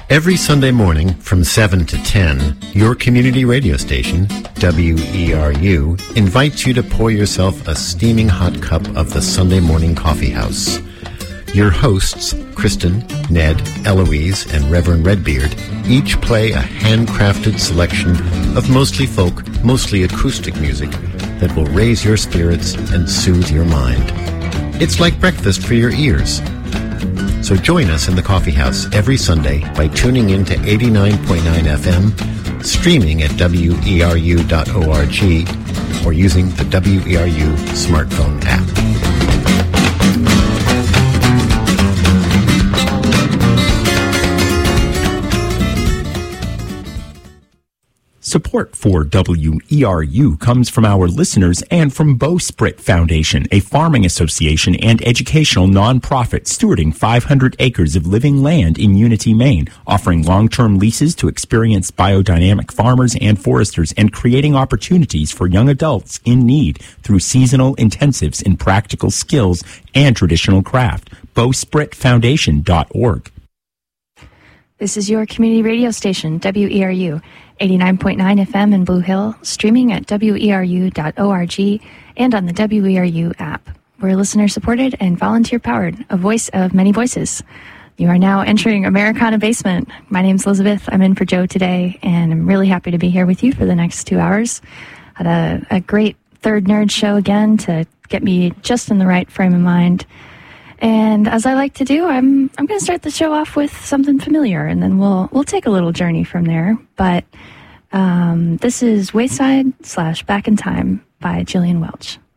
Every Sunday morning from 7 to 10, your community radio station, WERU, invites you to pour yourself a steaming hot cup of the Sunday Morning Coffee House. Your hosts, Kristen, Ned, Eloise, and Reverend Redbeard, each play a handcrafted selection of mostly folk, mostly acoustic music that will raise your spirits and soothe your mind. It's like breakfast for your ears. So join us in the Coffee House every Sunday by tuning in to 89.9 FM, streaming at weru.org, or using the WERU smartphone app. Support for WERU comes from our listeners and from Bowsprit Foundation, a farming association and educational nonprofit stewarding 500 acres of living land in Unity, Maine, offering long-term leases to experienced biodynamic farmers and foresters and creating opportunities for young adults in need through seasonal intensives in practical skills and traditional craft. Bowspritfoundation.org. This is your community radio station, WERU, 89.9 FM in Blue Hill, streaming at weru.org and on the WERU app. We're listener-supported and volunteer-powered, a voice of many voices. You are now entering Americana Basement. My name's Elizabeth. I'm in for Joe today, and I'm really happy to be here with you for the next 2 hours. Had a great Third Nerd show again to get me just in the right frame of mind. And as I like to do, I'm going to start the show off with something familiar, and then we'll take a little journey from there. But this is Wayside / Back in Time by Gillian Welch.